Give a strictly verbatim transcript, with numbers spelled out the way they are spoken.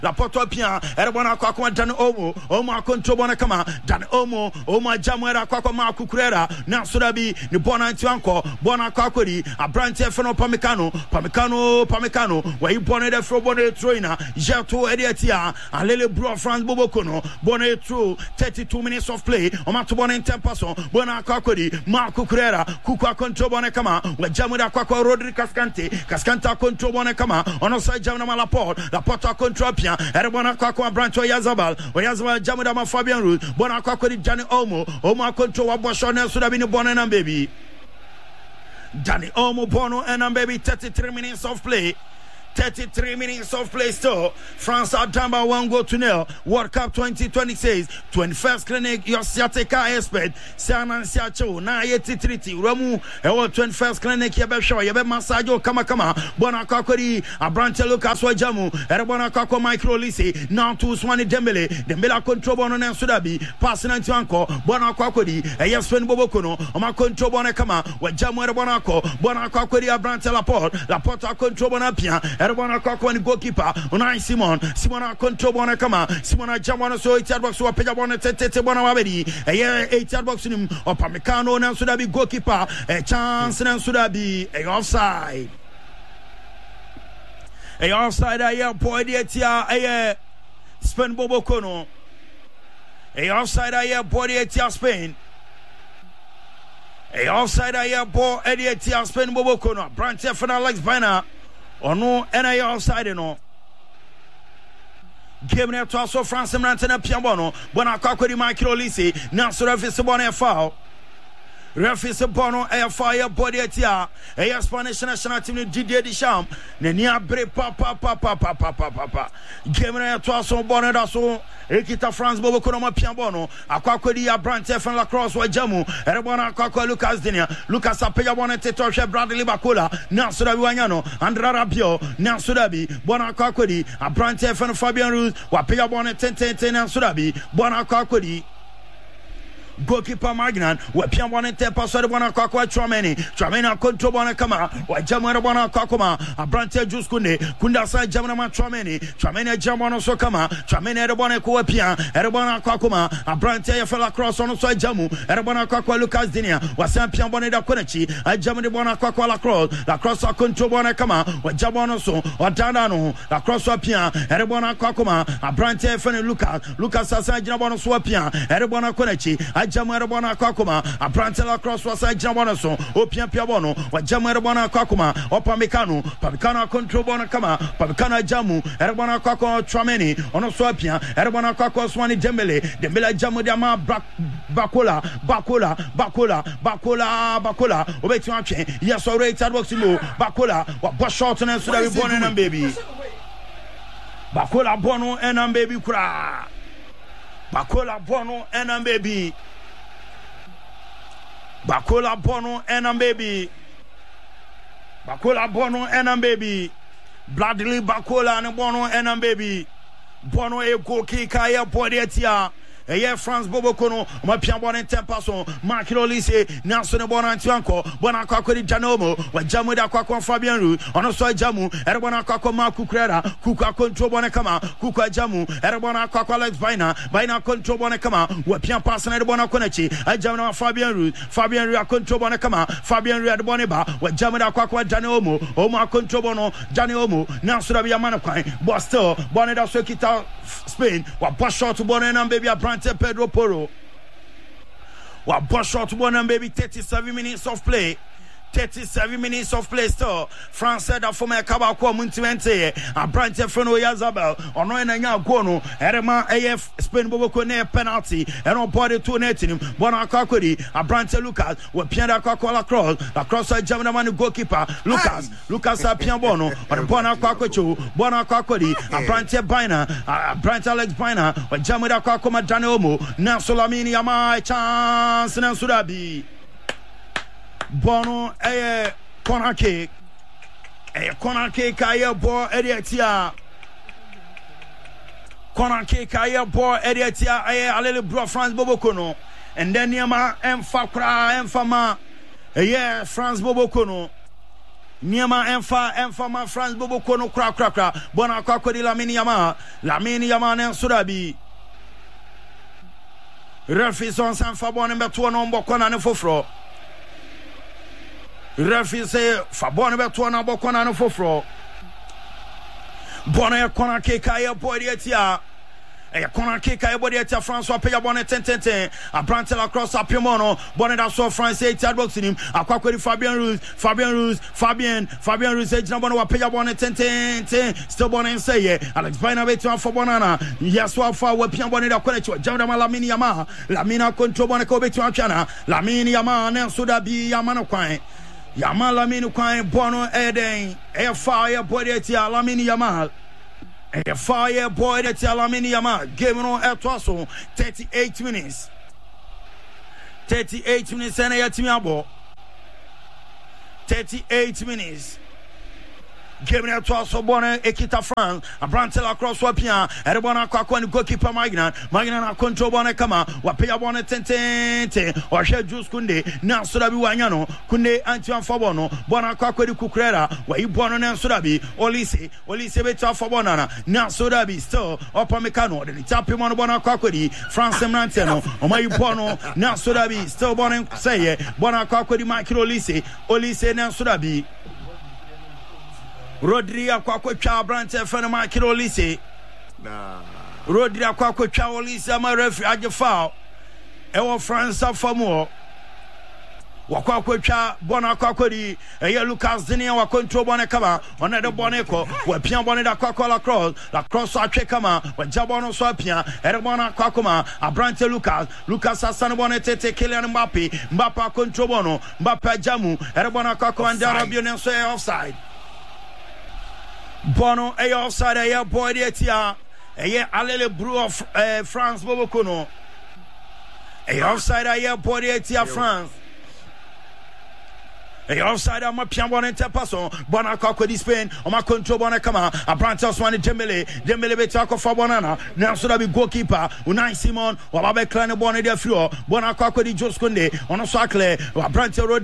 La Potopia, Erebona Kwakwa Dan Omo, Oma Controbona Kama, Dan Omo, Oma Jamera Kwakwa Marco Crera, Nasurabi, Nibona Tianco, Bona Kwakuri, a branch Feno Pamecano, Pamecano, Pamecano, where you bonnet the Frobone trainer, Jato Ediatia, and Lily Bro France Bobocono, Bonnet True, thirty-two minutes of play, Omatobon in Tempason, Bona Kwakuri, Marco Crera, Kukwa Controbona Kama, where Jamera Kwakwa Rodri Cascante, Cascanta Controbona Kama, on our side Jamana Laporte, Laporta Controbia. Erebona Kwakwa branch Oyazabal, Oyazabal Jamudama Fabian Ruth, Bona Kwakwa Johnny Omo, Omo control Wabashon, should have been born and baby. Johnny Omo Bono and baby, thirty-three minutes of play. thirty-three minutes of play still. France Adamba one go to nil. World Cup twenty twenty-six. twenty-first clinic. Your Siateka expert. Sianan Siacho. Na yeti triti. Ramu. Ewo twenty-first clinic. Yebe show. Yebe masajo. Kama kama. Bona Kakori. Abrante Lucas Wajamu. Erebona Kako Micro Lisi. Now to Swani Dembele. Dembele control Bono and Sudabi. Passing into Anko. Bona Kakori. Eyes Sven Bobokono. Oma control Bona Kama. Wajamu Erebona Ko. Bona Kakori. Abrante Laporte. Laporte control Bona Pia. Erebona Kwakwa ni goalkeeper Unai Simon Simona control bona kama Simona jamwana so eight yard box wa peja bona tete bona wabedi eye eight yard box nim Opamecano na so da bi goalkeeper a chance na so da bi a offside a offside aye boy de tia aye Spain Bobokono a offside aye boy de tia Spain a offside aye boy de tia Spain Bobokono branch final Alex Bina. Oh no, and I outside no. Game near to us, so France and Rantana Piabono, Bonacquari Michael Lisi, Nasser Fisabon foul. Refis Bono, a fire body at ya, a Spanish national team Didier Deschamps, Nenia Bre Papa Papa Papa Papa. Game near to us, so Bonnet so. Ekita France Bobo Konoma Piambono, Aquaquidi Abrante from La Crosse Wajamu, Erebona Aqua Lucas Dinia, Lucas Apea Bonete Tosha Bradley Bakula, Nasura Wanyano, Andra Rabio, Nasurabi, Bona Aquaquidi, Abrante from Fabian Ruth, Wapea Bonete Tenten and Surabi, Bona Aquaquidi. Goalkeeper Magnan, Wapian Bonete Password Bona Kakwa Trameni, Tramena control Bona Kama, Wajamana Bona Kakoma, Abrante Juskunde, Kundasa Jamana Trameni, Tramena Jamano Sokama, Tramena Erebona Kuapia, Erebona Kakoma, Abrante Fella Cross on Side Jamu, Erebona Kakwa Lucas Dinia, Wasampian Boneda Konechi, Ajamani Bona Kakwa La Cross, La Cross control Bona Kama, Wajabano so, Wadano, La Cross Wapia, Erebona Kakoma, Abrante Fene Lucas, Lucas Sajabano Swapia, Erebona Konechi, Jamara Bona Kakuma, a Brantella Cross was a Jamanaso, Opian Piabono, or Jamara Bona Kakuma, Opamecano, Pamecano control Bona Kama, Pamecana Jamu, Erebona Kako Trameni, on a Swapia, Erebona Kako Swani Dembele, Dembele Jamu Dama Bacola, Bacola, Bacola, Bacola, Bacola, Obetuache, yes, or eight Adwoximo, Bacola, what was short and so that we born and baby. Bacola Bono and baby cry. Bacola Bono and baby. Bacola Bono and baby. Bacola Bono and baby. Bradley Bacola and Bono and baby. Bono e go kika body etia. Eye France Bobokono, ma piambon en tempason, Marquilo Lise, Nelson Bona Tianco, Bona Kakori Janomo, wa Jamu da Kwakwa Fabian Ru, ono so Jamu, Erebona Kwakwa Marco Crera, Kuka control Bona Kama, Kuka Jamu, Erebona Kwakwa Alex Bina, Bina control Bona Kama, wa pian passen Erebona Konechi, Ajamna Fabian Ru, Fabian Ru control Bona Kama, Fabian Ru at Boniba, wa Jamu da Kwakwa Janomo, Oma control Bono, Janomo, Nasura Yamanakwai, Bostel, Boneda Sokita Spain, wa Bosch shot to Bona and baby Pedro Poro. What Bosch shot one and baby thirty-seven minutes of play. thirty-seven minutes of play still. France said that for me Kabako Muntimente, a branch of Feno Yazabel, or no Nanya Gono, Erema A F Spain Bobocone penalty, and on body two netting him, Bonacquari, a branch of Lucas, with Piana Coca Cross, across the German goalkeeper, Lucas, Lucas Piambono, or Bonacquacho, Bonacquari, a branch of Bina, a branch Alex Bina, or Jamada Kakoma Janomo, Nasolamini Amai chance and Sudabi. Bono a corner kick, a corner kick. I ball Ediatia. Corner kick. I ball Ediatia. I a little bro France Bobokono, and then Yama and Fakra and Fama. Yeah, France Bobokono. Niama Enfa Enfa ma France Bobo Kono Kra Kra Kra Bona Kwakodi Lamine Yamal Lamine Yamal and Sudabi Referee on San Fabon and Betuan on Bokona and Fofro Referee say Fabon Betuan and Bokona and Fofro Bona Kona Keka Boyetia a corner kick, I body at Francois Paya Bonnet ten ten ten, a brantel across a Pimono, Bonnet saw France eight yard boxing him, a quack with Fabian Ruz, Fabian Ruz, Fabian, Fabian Ruz, age number one Paya Bonnet ten ten ten, still Bonnet say, Alex Bina waiting for Bonana, yes, what for what Pian Bonnet of College, Jamma Lamine Yama, Lamina control Bonaco to Achana, Lamine Yama, and Sudabi Yamano Quine, Yama Lamine Quine, Bono Eden, Air Fire, Boyetia, Lamine Yamal. A fire boy that Lamine Yamal game on El Tosso thirty-eight minutes. thirty-eight minutes and a team thirty-eight minutes. Game El Tosso Bonne Ekita France, a brantel across Wapia, and a Bona Quack goalkeeper Magnan, Magnan control Bonne Kama, Wapia Bonne ten ten, or Shed Juice Kunde, now Sudabi Wanyano, Kunde Antian Fabono, Bona Quack Kukrera, where you born on Sudabi, Olise, Olise Beta Fabonana, now Sudabi still upper Mecano, then it's up him on Bona Quackody, France and Manteno, or my Bono, now Sudabi, still born say, Bona Quackody, Michael Olise, Olise, now Sudabi. Rodri akwakwa twa brante fene Michael Olise na Rodri akwakwa twa Olise ma referee age foul e wo France afamo wakwakwa twa bona akwakwa di e Lucas Dinia wa control bona kama ona de bona ko wa pia bona da akwakwa la cross la cross atwe kama wa jabono so apia e bona akwakwa a brante Lucas Lucas asane bona tete Kylian Mbappe Mbappe control bono Mbappe jamu e bona akwakwa ndara bio ne so offside. Bono a offside a boy etia a alele brew of uh, France Bobokono a offside a boy etia France a offside a mapian bonne tepaso bona kwako di Spain o ma control bona kama a brantos one Dembele Dembele betako for bonana now so that be goalkeeper Unai Simon o babe clan bona de frio bona kwako di Joskunde ono so akle a brantel